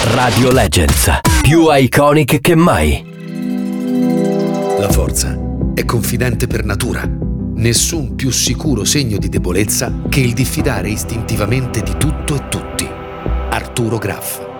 Radio Legends, più iconic che mai. La forza è confidente per natura. Nessun più sicuro segno di debolezza che il diffidare istintivamente di tutto e tutti. Arturo Graff.